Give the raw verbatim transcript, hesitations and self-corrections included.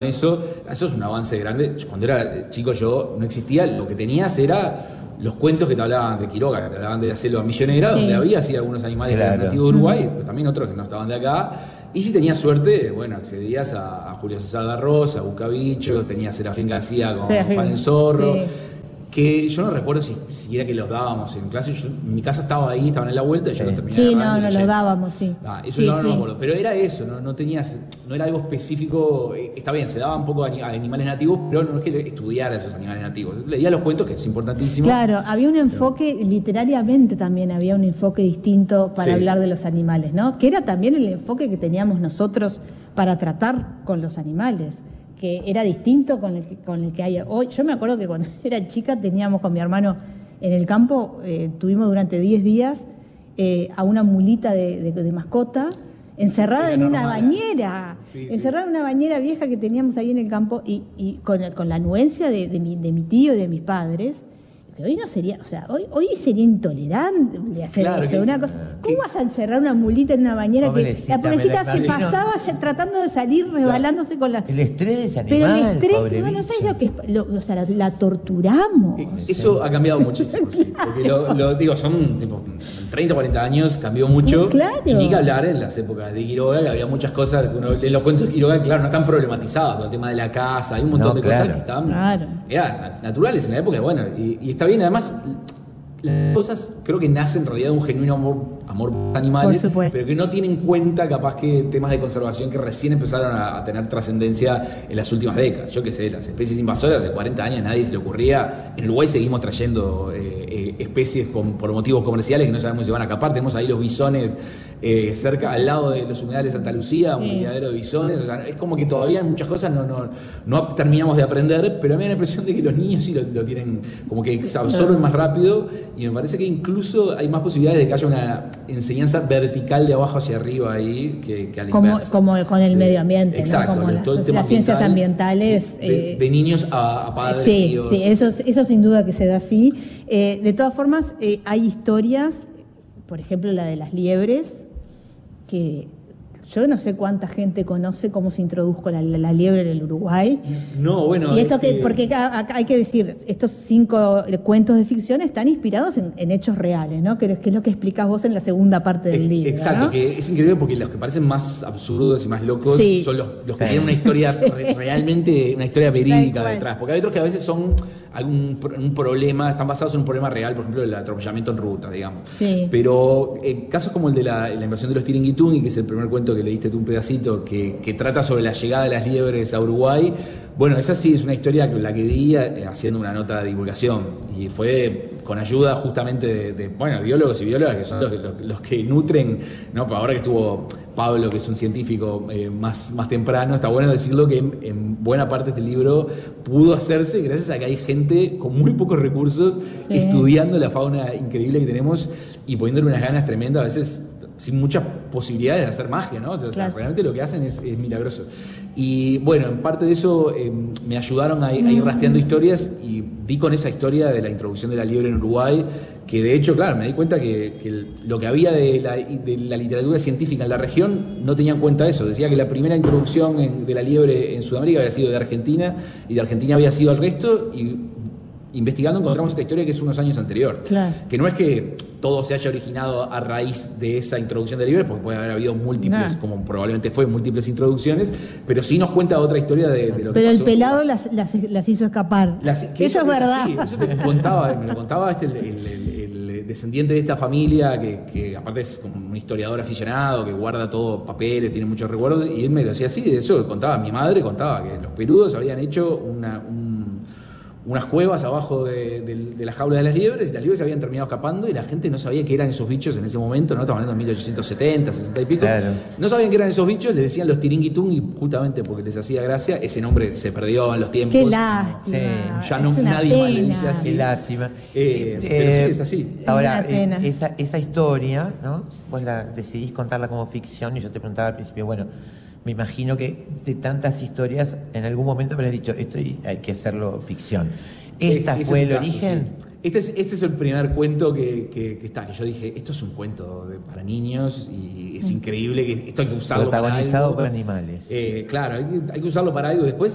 Eso, eso es un avance grande. Cuando era chico yo no existía, lo que tenías era los cuentos que te hablaban de Quiroga, que te hablaban de la selva misionera, sí, donde había sí algunos animales claro. nativos de Uruguay, pero también otros que no estaban de acá. Y si tenías suerte, bueno, accedías a, a Julio César Garros, a Buscabicho, tenías Serafín García con Serafín. Pan el Zorro. Sí. Que yo no recuerdo si, si era que los dábamos en clase. Yo, mi casa estaba ahí, estaban en la vuelta y sí. yo los terminé. Sí, no, no los dábamos, sí. Ah, eso sí, yo no, sí. no me acuerdo. Pero era eso, no, no tenías, no era algo específico. Está bien, se daba un poco a animales nativos, pero no es que estudiara esos animales nativos. Leía los cuentos, que es importantísimo. Claro, había un enfoque, pero... literariamente también había un enfoque distinto para sí. hablar de los animales, ¿no? Que era también el enfoque que teníamos nosotros para tratar con los animales, que era distinto con el que, con el que hay hoy. Yo me acuerdo que cuando era chica teníamos con mi hermano en el campo, eh, tuvimos durante diez días eh, a una mulita de, de, de mascota encerrada en una bañera, sí, encerrada sí. en una bañera vieja que teníamos ahí en el campo y, y con, con la anuencia de, de, mi, de mi tío y de mis padres. Que hoy no sería, o sea, hoy, hoy sería intolerante hacer claro, eso, que, una cosa. ¿Cómo que, vas a encerrar una mulita en una bañera pobrecita, que la pobrecita se pasaba ya, tratando de salir rebalándose con la... El estrés de ese animal, pero el estrés, no, no sabes lo que es, lo, o sea, la, la torturamos. Eso ha cambiado muchísimo, sí, porque lo, lo digo, son tipo treinta, cuarenta años, cambió mucho. Claro. Y ni que hablar en las épocas de Quiroga, que había muchas cosas, uno, en los cuentos de Quiroga, claro, no están problematizados, con el tema de la casa, hay un montón no, de claro. cosas que estaban claro. era, naturales en la época, bueno, y, y está bien, además, las cosas creo que nacen en realidad de un genuino amor, amor por animales, por pero que no tienen en cuenta capaz que temas de conservación que recién empezaron a, a tener trascendencia en las últimas décadas. Yo qué sé, las especies invasoras de cuarenta años nadie se le ocurría. En Uruguay seguimos trayendo eh, eh, especies con, por motivos comerciales que no sabemos si van a acapar. Tenemos ahí los bisones eh, cerca, al lado de los humedales de Santa Lucía, sí. un criadero de bisones. O sea, es como que todavía muchas cosas no, no, no terminamos de aprender, pero a mí me da la impresión de que los niños sí lo, lo tienen, como que se absorben más rápido. Y me parece que incluso hay más posibilidades de que haya una enseñanza vertical de abajo hacia arriba ahí que, que a la como, inversa. Como con el medio ambiente, exacto, ¿no? Como todo la, el tema las ciencias ambientales. De, eh, de niños a, a padres. Sí, tíos. sí, eso, eso sin duda que se da así. Eh, de todas formas, eh, hay historias, por ejemplo la de las liebres, que... Yo no sé cuánta gente conoce cómo se introdujo la, la, la liebre en el Uruguay. No, bueno. Y esto que, porque acá, acá hay que decir, estos cinco cuentos de ficción están inspirados en, en hechos reales, ¿no? Que, que es lo que explicás vos en la segunda parte del libro. Exacto, ¿no? Que es increíble porque los que parecen más absurdos y más locos sí. son los, los que sí. tienen una historia sí. re, realmente, una historia verídica detrás. Porque hay otros que a veces son algún un problema, están basados en un problema real, por ejemplo, el atropellamiento en ruta, digamos. Sí. Pero en casos como el de la, la invasión de los Tiringuitungi, que es el primer cuento que leíste tú un pedacito, que, que trata sobre la llegada de las liebres a Uruguay, bueno, esa sí es una historia que la que di eh, haciendo una nota de divulgación, y fue con ayuda justamente de, de bueno, biólogos y biólogas, que son los, los, los que nutren, ¿no? Ahora que estuvo Pablo, que es un científico eh, más, más temprano, está bueno decirlo que en, en buena parte este libro pudo hacerse gracias a que hay gente con muy pocos recursos sí. estudiando la fauna increíble que tenemos y poniéndole unas ganas tremendas, a veces sin muchas posibilidades de hacer magia, ¿no? O sea, claro. realmente lo que hacen es, es milagroso. Y bueno, en parte de eso eh, me ayudaron a, a ir rastreando historias y di con esa historia de la introducción de la liebre en Uruguay, que de hecho, claro, me di cuenta que, que el, lo que había de la, de la literatura científica en la región no tenía en cuenta eso. Decía que la primera introducción en, de la liebre en Sudamérica había sido de Argentina y de Argentina había sido el resto, y investigando encontramos esta historia que es unos años anterior. Claro. Que no es que todo se haya originado a raíz de esa introducción de la liebre, porque puede haber habido múltiples, nah. como probablemente fue, múltiples introducciones, pero sí nos cuenta otra historia de, de lo pero que pasó. Pero el pelado las, las, las hizo escapar. Las, eso, eso es verdad. Así, eso te contaba, me lo contaba este, el, el, el, el descendiente de esta familia, que, que aparte es como un historiador aficionado, que guarda todo papeles, tiene muchos recuerdos, y él me lo decía así, de eso contaba, mi madre contaba que los peludos habían hecho una... Un, unas cuevas abajo de, de, de la jaula de las liebres, y las liebres se habían terminado escapando y la gente no sabía qué eran esos bichos en ese momento, ¿no? Estamos hablando de mil ochocientos setenta, sesenta y pico. Claro. No sabían qué eran esos bichos, les decían los Tiringuitungi justamente porque les hacía gracia. Ese nombre se perdió en los tiempos. Qué lástima. Sí. Ya no, nadie pena. más le dice así. Qué lástima. Eh, eh, pero sí, es así. Ahora, eh, esa, esa historia, ¿no? Vos la decidís contarla como ficción y yo te preguntaba al principio, bueno, me imagino que de tantas historias en algún momento me has dicho, esto hay que hacerlo ficción. ¿Esta Ese fue es el caso, origen? Sí. Este es, este es el primer cuento que, que, que está, que yo dije, esto es un cuento de, para niños y es increíble que esto hay que usarlo protagonizado para algo. por animales. Eh, claro, hay que, hay que usarlo para algo. Después